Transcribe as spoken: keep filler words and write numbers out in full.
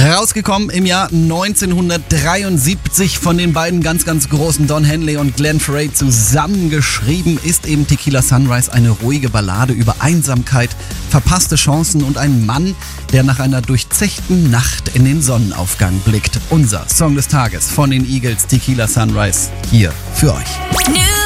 Rausgekommen im Jahr neunzehnhundertdreiundsiebzig, von den beiden ganz, ganz großen Don Henley und Glenn Frey zusammengeschrieben, ist eben Tequila Sunrise eine ruhige Ballade über Einsamkeit, verpasste Chancen und einen Mann, der nach einer durchzechten Nacht in den Sonnenaufgang blickt. Unser Song des Tages von den Eagles, Tequila Sunrise, hier für euch.